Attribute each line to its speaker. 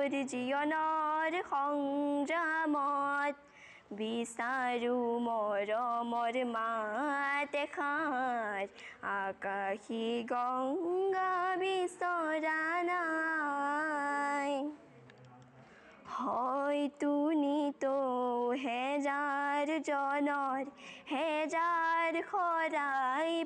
Speaker 1: মোৰ জীৱনৰ সংগ্ৰামত বিচাৰো মৰমৰ মাত এষাৰ আকাশী গংগা বিচৰা নাই হয়তো নিতৌ হেজাৰ জনৰ হেজাৰ শৰাই